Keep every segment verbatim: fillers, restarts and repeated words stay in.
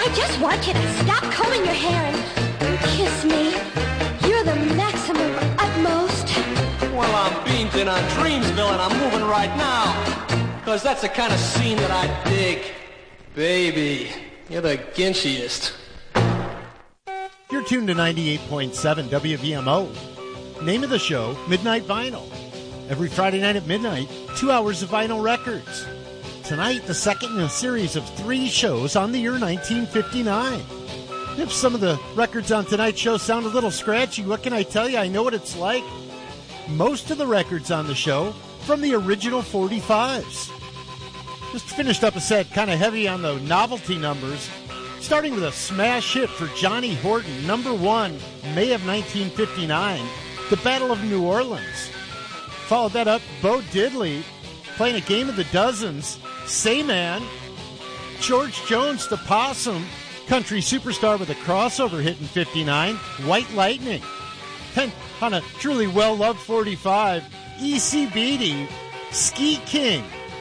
I just want you to stop combing your hair and kiss me. You're the maximum utmost. Well, I'm beamed in on Dreamsville and I'm moving right now. Because that's the kind of scene that I dig. Baby, you're the ginchiest. You're tuned to ninety-eight point seven W V M O. Name of the show, Midnight Vinyl. Every Friday night at midnight, two hours of vinyl records. Tonight, the second in a series of three shows on the year nineteen fifty-nine. If some of the records on tonight's show sound a little scratchy, what can I tell you? I know what it's like. Most of the records on the show from the original forty-fives. Just finished up a set kind of heavy on the novelty numbers, starting with a smash hit for Johnny Horton, number one, May of nineteen fifty-nine, The Battle of New Orleans. Followed that up, Bo Diddley playing a game of the dozens, Say Man, George Jones, the Possum, country superstar with a crossover hit in fifty-nine, White Lightning. And on a truly well-loved forty-five, E C Beatty, Ski King.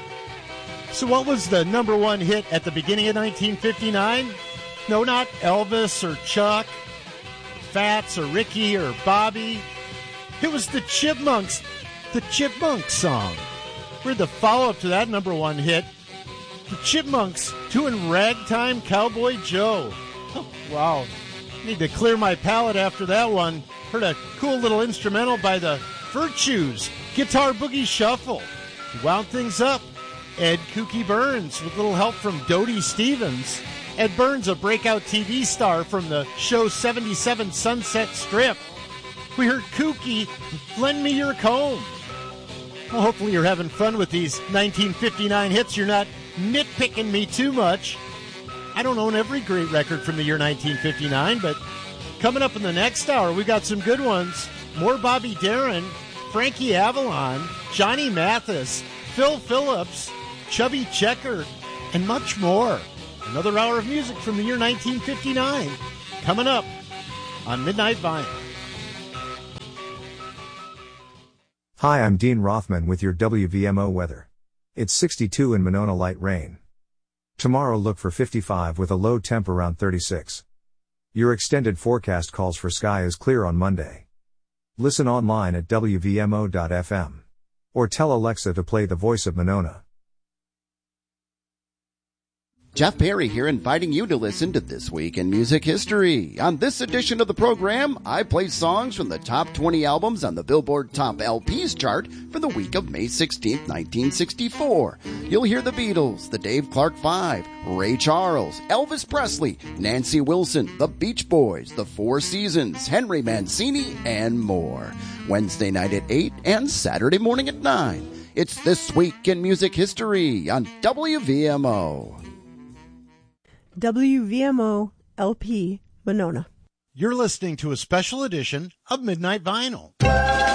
So what was the number one hit at the beginning of nineteen fifty-nine? No, not Elvis or Chuck, Fats or Ricky or Bobby. It was the Chipmunks, the Chipmunk song. We're the follow-up to that number one hit. The Chipmunks doing Ragtime Cowboy Joe. Oh, wow. Need to clear my palate after that one. Heard a cool little instrumental by the Virtues, Guitar Boogie Shuffle. Wound things up. Ed Kooky Burns with a little help from Dodie Stevens. Ed Burns, a breakout T V star from the show seventy-seven Sunset Strip. We heard Kooky, Lend Me Your Comb. Well, hopefully you're having fun with these nineteen fifty-nine hits. You're not nitpicking me too much. I don't own every great record from the year nineteen fifty-nine, but coming up in the next hour, we got some good ones. More Bobby Darin, Frankie Avalon, Johnny Mathis, Phil Phillips, Chubby Checker, and much more. Another hour of music from the year nineteen fifty-nine coming up on Midnight Vinyl. Hi, I'm Dean Rothman with your W V M O weather. It's sixty-two in Monona, light rain. Tomorrow look for fifty-five with a low temp around thirty-six. Your extended forecast calls for sky is clear on Monday. Listen online at W V M O dot F M. Or tell Alexa to play The Voice of Monona. Jeff Perry here, inviting you to listen to This Week in Music History. On this edition of the program, I play songs from the top twenty albums on the Billboard Top L Ps chart for the week of May sixteenth, nineteen sixty-four. You'll hear the Beatles, the Dave Clark Five, Ray Charles, Elvis Presley, Nancy Wilson, the Beach Boys, the Four Seasons, Henry Mancini, and more. Wednesday night at eight and Saturday morning at nine. It's This Week in Music History on W V M O. W V M O L P Monona. You're listening to a special edition of Midnight Vinyl.